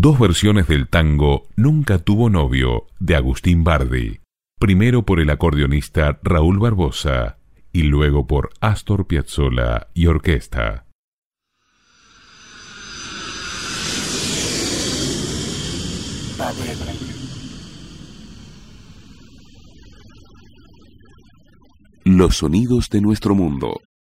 Dos versiones del tango Nunca tuvo novio, de Agustín Bardi, primero por el acordeonista Raúl Barbosa y luego por Astor Piazzolla y orquesta. Los sonidos de nuestro mundo.